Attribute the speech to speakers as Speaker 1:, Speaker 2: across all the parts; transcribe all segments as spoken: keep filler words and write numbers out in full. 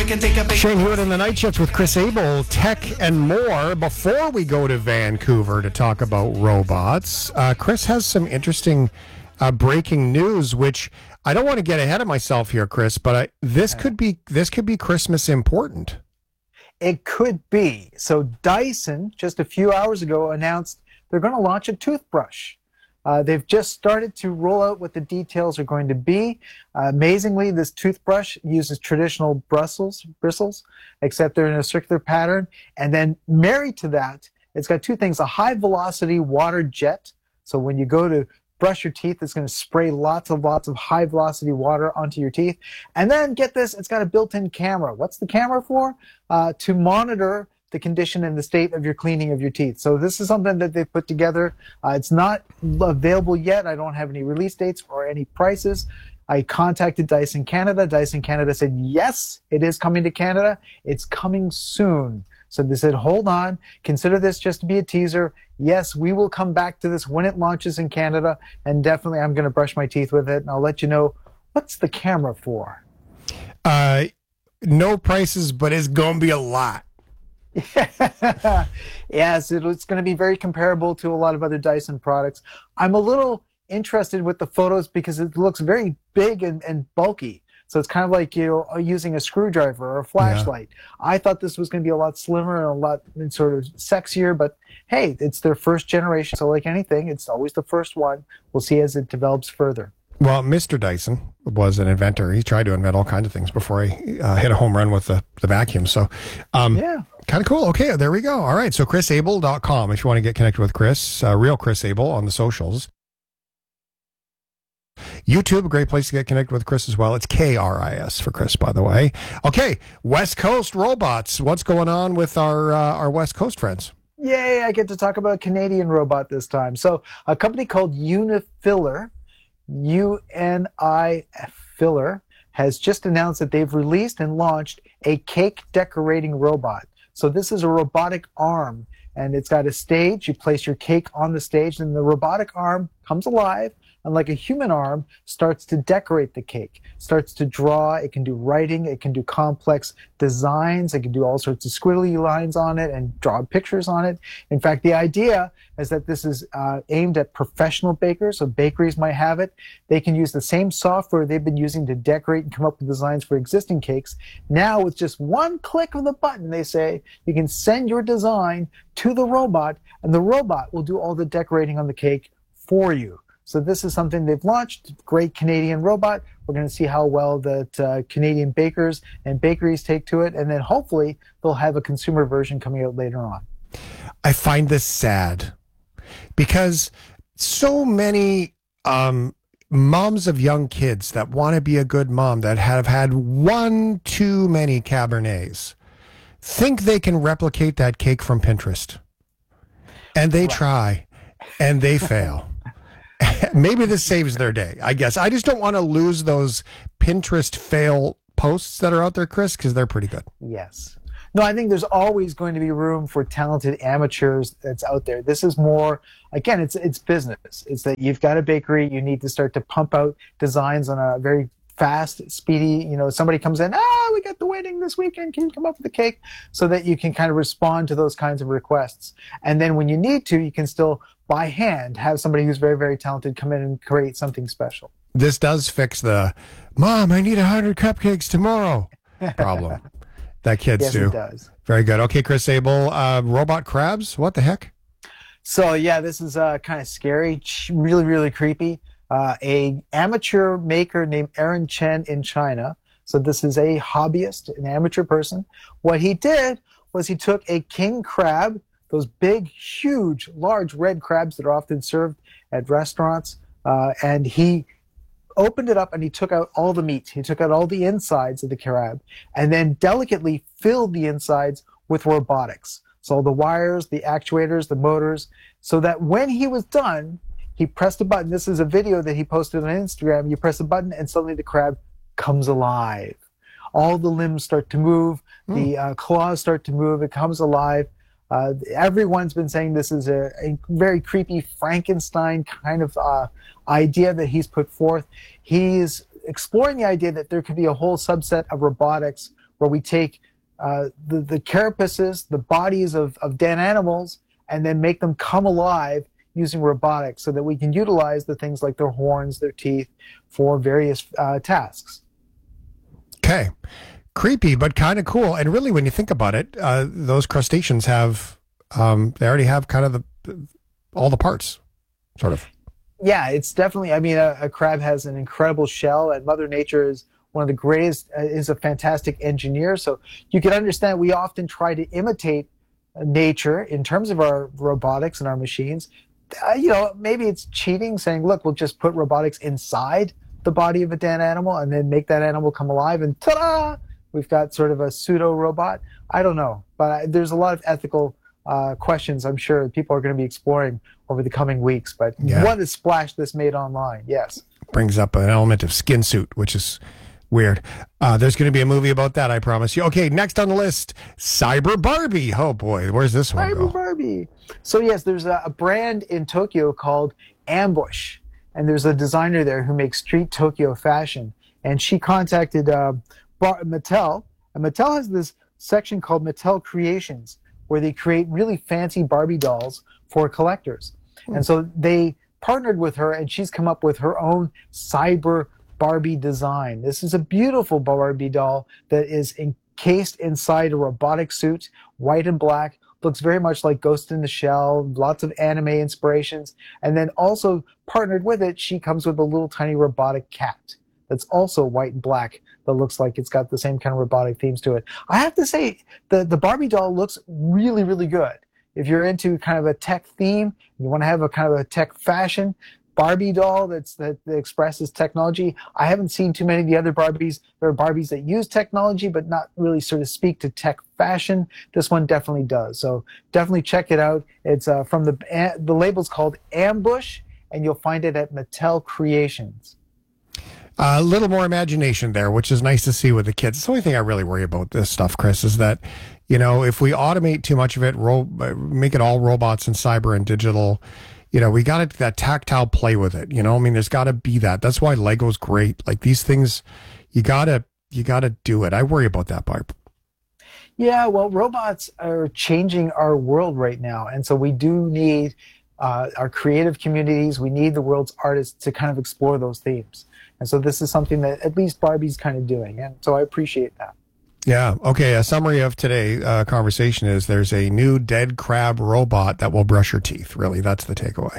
Speaker 1: Shane Hewitt in the Night Shift with Chris Abel, tech and more. Before we go to Vancouver to talk about robots, uh, Chris has some interesting uh, breaking news, which I don't want to get ahead of myself here, Chris, but I, this could be this could be Christmas important.
Speaker 2: It could be. So Dyson, just a few hours ago, announced they're going to launch a toothbrush. Uh, they've just started to roll out what the details are going to be. Uh, amazingly, this toothbrush uses traditional bristles, bristles, except they're in a circular pattern. And then married to that, it's got two things: a high-velocity water jet. So when you go to brush your teeth, it's going to spray lots and lots of high-velocity water onto your teeth. And then, get this, it's got a built-in camera. What's the camera for? Uh, to monitor the condition and the state of your cleaning of your teeth. So this is something that they've put together. Uh, it's not available yet. I don't have any release dates or any prices. I contacted Dyson Canada. Dyson Canada said, yes, it is coming to Canada. It's coming soon. So they said, hold on, consider this just to be a teaser. Yes, we will come back to this when it launches in Canada, and definitely I'm going to brush my teeth with it, and I'll let you know. What's the camera for?
Speaker 1: Uh, no prices, but it's going to be a lot.
Speaker 2: Yes, it's going to be very comparable to a lot of other Dyson products. I'm a little interested with the photos because it looks very big and, and bulky. So it's kind of like, you know, using a screwdriver or a flashlight. Yeah. I thought this was going to be a lot slimmer and a lot sort of sexier, but hey, it's their first generation. So like anything, it's always the first one. We'll see as it develops further.
Speaker 1: Well, Mister Dyson was an inventor. He tried to invent all kinds of things before he uh, hit a home run with the, the vacuum. So, um,
Speaker 2: yeah.
Speaker 1: Kind of cool. Okay, there we go. All right, so chris abel dot com if you want to get connected with Chris, uh, real Chris Abel on the socials. YouTube, a great place to get connected with Chris as well. It's K R I S for Chris, by the way. Okay, West Coast robots. What's going on with our uh, our West Coast friends?
Speaker 2: Yay, I get to talk about a Canadian robot this time. So a company called Unifiller, U N I Filler, has just announced that they've released and launched a cake decorating robot. So this is a robotic arm, and it's got a stage. You place your cake on the stage, and the robotic arm comes alive, and like a human arm, starts to decorate the cake, starts to draw. It can do writing. It can do complex designs. It can do all sorts of squiggly lines on it and draw pictures on it. In fact, the idea is that this is uh, aimed at professional bakers, so bakeries might have it. They can use the same software they've been using to decorate and come up with designs for existing cakes. Now, with just one click of the button, they say, you can send your design to the robot, and the robot will do all the decorating on the cake for you. So this is something they've launched, great Canadian robot. We're going to see how well that uh, Canadian bakers and bakeries take to it, and then hopefully they'll have a consumer version coming out later on.
Speaker 1: I find this sad because so many um, moms of young kids that want to be a good mom, that have had one too many Cabernets, think they can replicate that cake from Pinterest. And they right. try, and they fail. Maybe this saves their day, I guess. I just don't want to lose those Pinterest fail posts that are out there, Chris, because they're pretty good.
Speaker 2: Yes. No, I think there's always going to be room for talented amateurs that's out there. This is more, again, it's it's business. It's that you've got a bakery, you need to start to pump out designs on a very fast, speedy, you know, somebody comes in, ah, we got the wedding this weekend, can you come up with a cake? So that you can kind of respond to those kinds of requests. And then when you need to, you can still, by hand, have somebody who's very, very talented come in and create something special.
Speaker 1: This does fix the, Mom, I need one hundred cupcakes tomorrow problem that kids
Speaker 2: yes,
Speaker 1: do.
Speaker 2: Yes, it does.
Speaker 1: Very good. Okay, Chris Abel, uh, robot crabs, what the heck?
Speaker 2: So, yeah, this is uh, kind of scary, really, really creepy. Uh, a amateur maker named Aaron Chen in China. So this is a hobbyist, an amateur person. What he did was he took a king crab, those big, huge, large red crabs that are often served at restaurants, uh, and he opened it up and he took out all the meat. He took out all the insides of the crab and then delicately filled the insides with robotics. So the wires, the actuators, the motors, so that when he was done, he pressed a button. This is a video that he posted on Instagram. You press a button and suddenly the crab comes alive. All the limbs start to move. Mm. The uh, claws start to move. It comes alive. Uh, everyone's been saying this is a, a very creepy Frankenstein kind of uh, idea that he's put forth. He's exploring the idea that there could be a whole subset of robotics where we take uh, the, the carapaces, the bodies of, of dead animals, and then make them come alive using robotics so that we can utilize the things like their horns, their teeth for various uh, tasks.
Speaker 1: Okay. Creepy, but kind of cool. And really, when you think about it, uh, those crustaceans have, um, they already have kind of the all the parts, sort of.
Speaker 2: Yeah, it's definitely, I mean, a, a crab has an incredible shell, and Mother Nature is one of the greatest, uh, is a fantastic engineer. So you can understand we often try to imitate nature in terms of our robotics and our machines. Uh, you know, maybe it's cheating, saying, look, we'll just put robotics inside the body of a dead animal and then make that animal come alive, and ta-da! We've got sort of a pseudo robot. I don't know, but I, there's a lot of ethical uh, questions I'm sure people are going to be exploring over the coming weeks. But yeah. What a splash this made online. Yes.
Speaker 1: Brings up an element of skin suit, which is weird. Uh, there's going to be a movie about that, I promise you. Okay, next on the list, Cyber Barbie. Oh boy, where's this one
Speaker 2: Cyber
Speaker 1: go?
Speaker 2: Barbie. So yes, there's a, a brand in Tokyo called Ambush, and there's a designer there who makes street Tokyo fashion, and she contacted uh, Bar- Mattel, and Mattel has this section called Mattel Creations, where they create really fancy Barbie dolls for collectors. Hmm. And so they partnered with her, and she's come up with her own Cyber Barbie design. This is a beautiful Barbie doll that is encased inside a robotic suit, white and black, looks very much like Ghost in the Shell, lots of anime inspirations. And then also partnered with it, she comes with a little tiny robotic cat that's also white and black that looks like it's got the same kind of robotic themes to it. I have to say, the, the Barbie doll looks really, really good. If you're into kind of a tech theme, you want to have a kind of a tech fashion, Barbie doll that's, that, that expresses technology. I haven't seen too many of the other Barbies. There are Barbies that use technology, but not really sort of speak to tech fashion. This one definitely does. So definitely check it out. It's uh, from the, uh, the label's called Ambush, and you'll find it at Mattel Creations.
Speaker 1: A uh, little more imagination there, which is nice to see with the kids. It's the only thing I really worry about this stuff, Chris, is that, you know, if we automate too much of it, ro- make it all robots and cyber and digital, you know, we got to that tactile play with it. You know, I mean, there's got to be that. That's why Lego's great. Like these things, you gotta, you gotta do it. I worry about that part.
Speaker 2: Yeah, well, robots are changing our world right now, and so we do need uh, our creative communities. We need the world's artists to kind of explore those themes. And so this is something that at least Barbie's kind of doing. And so I appreciate that.
Speaker 1: Yeah. Okay. A summary of today's uh, conversation is there's a new dead crab robot that will brush your teeth. Really, that's the takeaway.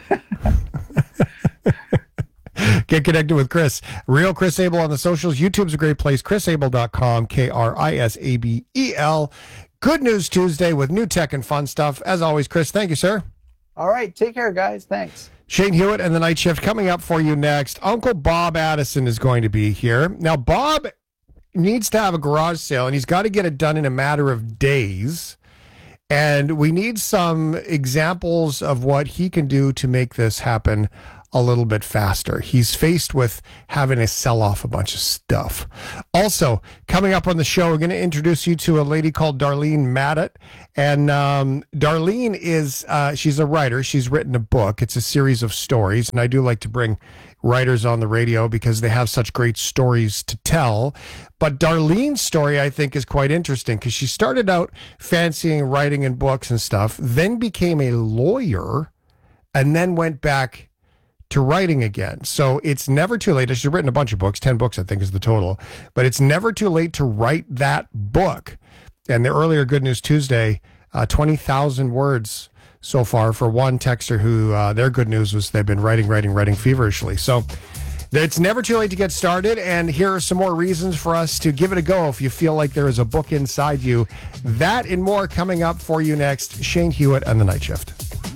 Speaker 1: Get connected with Chris. Real Chris Abel on the socials. YouTube's a great place. chris abel dot com, K R I S A B E L. Good News Tuesday with new tech and fun stuff. As always, Chris, thank you, sir.
Speaker 2: All right. Take care, guys. Thanks.
Speaker 1: Shane Hewitt and the Night Shift coming up for you next. Uncle Bob Addison is going to be here. Now, Bob needs to have a garage sale, and he's got to get it done in a matter of days. And we need some examples of what he can do to make this happen a little bit faster. He's faced with having to sell off a bunch of stuff. Also, coming up on the show, we're going to introduce you to a lady called Darlene Maddett. And um, Darlene is, uh, she's a writer. She's written a book. It's a series of stories. And I do like to bring writers on the radio because they have such great stories to tell. But Darlene's story, I think, is quite interesting because she started out fancying writing and books and stuff, then became a lawyer, and then went back to writing again. So it's never too late. She's written a bunch of books, ten books, I think is the total, but it's never too late to write that book. And the earlier Good News Tuesday, uh, twenty thousand words so far for one texter who uh, their good news was they've been writing, writing, writing feverishly. So it's never too late to get started. And here are some more reasons for us to give it a go if you feel like there is a book inside you. That and more coming up for you next. Shane Hewitt and the Night Shift.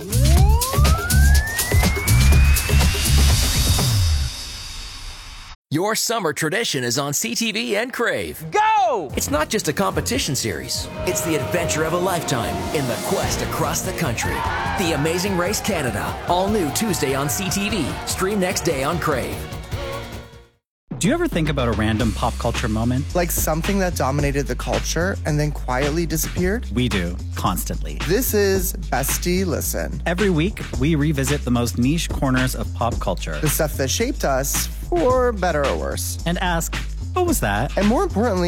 Speaker 3: Your summer tradition is on C T V and Crave.
Speaker 4: Go!
Speaker 3: It's not just a competition series. It's the adventure of a lifetime in the quest across the country. The Amazing Race Canada. All new Tuesday on C T V. Stream next day on Crave.
Speaker 5: Do you ever think about a random pop culture moment?
Speaker 6: Like something that dominated the culture and then quietly disappeared?
Speaker 5: We do, constantly.
Speaker 6: This is Bestie Listen.
Speaker 5: Every week, we revisit the most niche corners of pop culture.
Speaker 6: The stuff that shaped us, for better or worse.
Speaker 5: And ask, what was that?
Speaker 6: And more importantly,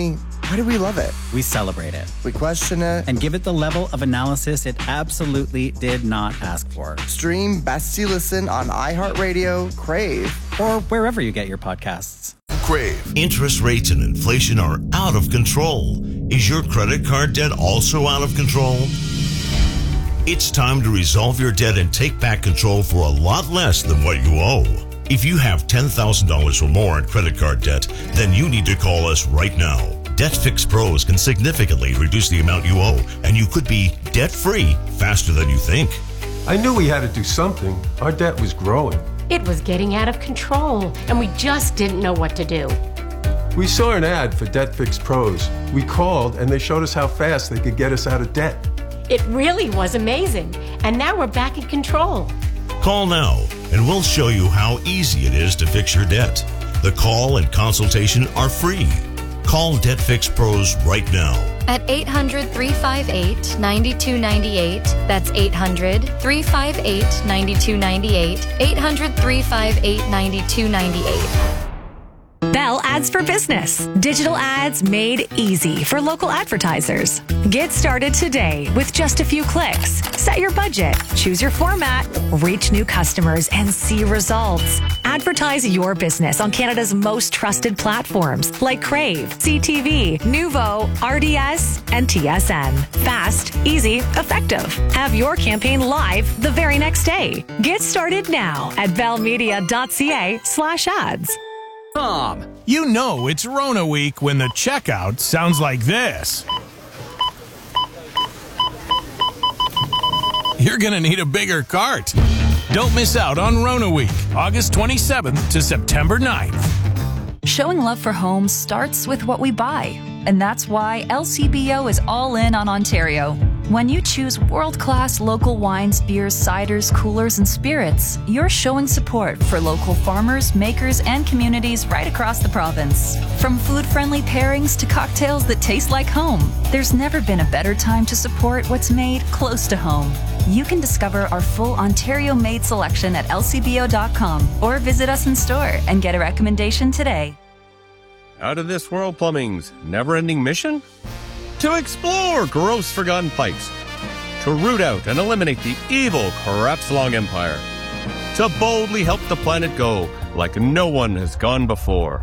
Speaker 6: Why do we love it?
Speaker 5: We celebrate it
Speaker 6: We question it.
Speaker 5: and give it the level of analysis it absolutely did not ask for.
Speaker 6: Stream Bestie Listen on iHeartRadio, Crave,
Speaker 5: Or wherever you get your podcasts.
Speaker 4: Crave. Interest rates and inflation are out of control. Is your credit card debt also out of control? It's time to resolve your debt and take back control for a lot less than what you owe. If you have ten thousand dollars or more in credit card debt, then you need to call us right now. Debt Fix Pros can significantly reduce the amount you owe, and you could be debt-free faster than you think.
Speaker 7: I knew we had to do something. Our debt was growing.
Speaker 8: It was getting out of control, and we just didn't know what to do.
Speaker 7: We saw an ad for Debt Fix Pros. We called, and they showed us how fast they could get us out of debt.
Speaker 8: It really was amazing, and now we're back in control.
Speaker 4: Call now, and we'll show you how easy it is to fix your debt. The call and consultation are free. Call Debt Fix Pros right now.
Speaker 9: At eight hundred, three five eight, nine two nine eight. That's eight hundred, three five eight, nine two nine eight. eight hundred, three five eight, nine two nine eight.
Speaker 10: Bell Ads for Business. Digital ads made easy for local advertisers. Get started today with just a few clicks. Set your budget, choose your format, reach new customers, and see results. Advertise your business on Canada's most trusted platforms like Crave, C T V, Nuvo, R D S, and T S N. Fast, easy, effective. Have your campaign live the very next day. Get started now at bellmedia.ca slash ads.
Speaker 11: Tom, you know it's Rona week when the checkout sounds like this. You're gonna need a bigger cart. Don't miss out on Rona week, August twenty-seventh to September ninth.
Speaker 12: Showing love for homes starts with what we buy, and that's why L C B O is all in on Ontario. When you choose world-class local wines, beers, ciders, coolers, and spirits, you're showing support for local farmers, makers, and communities right across the province. From food-friendly pairings to cocktails that taste like home, there's never been a better time to support what's made close to home. You can discover our full Ontario-made selection at L C B O dot com or visit us in store and get a recommendation today.
Speaker 13: Out of This World Plumbing's never-ending mission? To explore gross forgotten pipes, to root out and eliminate the evil Crapslong Empire, to boldly help the planet go like no one has gone before.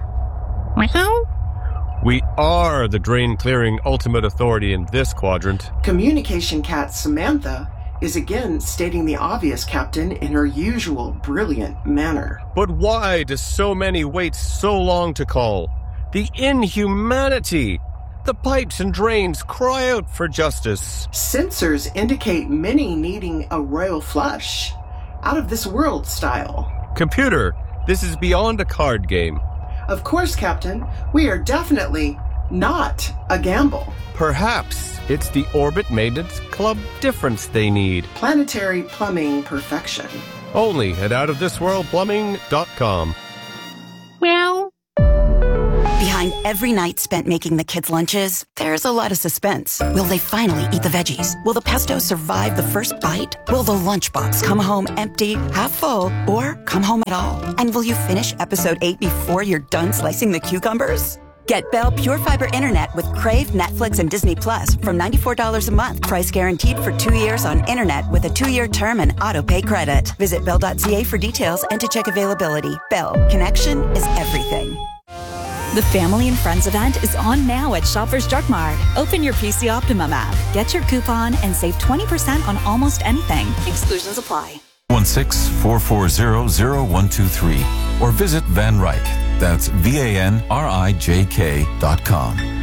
Speaker 13: We are the drain-clearing ultimate authority in this quadrant.
Speaker 14: Communication cat Samantha is again stating the obvious, Captain, in her usual brilliant manner.
Speaker 13: But why do so many wait so long to call? The inhumanity! The pipes and drains cry out for justice.
Speaker 14: Sensors indicate many needing a royal flush. Out of this world style.
Speaker 13: Computer, this is beyond a card game.
Speaker 14: Of course, Captain. We are definitely not a gamble.
Speaker 13: Perhaps it's the Orbit Maintenance Club difference they need.
Speaker 14: Planetary plumbing perfection.
Speaker 13: Only at out of this world plumbing dot com.
Speaker 15: Meow. Behind every night spent making the kids' lunches, there's a lot of suspense. Will they finally eat the veggies? Will the pesto survive the first bite? Will the lunchbox come home empty, half full, or come home at all? And will you finish episode eight before you're done slicing the cucumbers? Get Bell Pure Fiber Internet with Crave, Netflix, and Disney Plus from ninety-four dollars a month. Price guaranteed for two years on internet with a two-year term and auto-pay credit. Visit bell dot c a for details and to check availability. Bell. Connection is everything.
Speaker 10: The Family and Friends event is on now at Shoppers Drug Mart. Open your P C Optimum app, get your coupon, and save twenty percent on almost anything. Exclusions apply.
Speaker 16: one six four four zero zero one two three or visit Van Ryk. That's V A N R I J K dot com.